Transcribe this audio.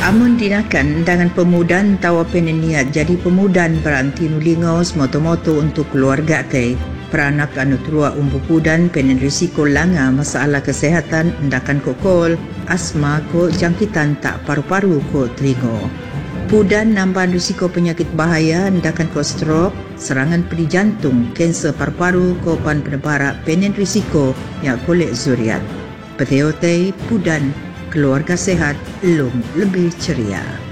Amun dinakan dengan pemudan tawa penen niat jadi pemudan beranti nulingos moto-moto untuk keluarga teh. Peranak anu terua umbu pudan penen risiko langa masalah kesehatan ndakan kokol, asma ko jangkitan tak paru-paru ko telingo. Pudan nambah risiko penyakit bahaya ndakan ko stroke, serangan pedi jantung, kanser paru-paru ko pan penebara penen risiko yang kolek zuriat. Peteote pudan keluarga sehat lebih ceria.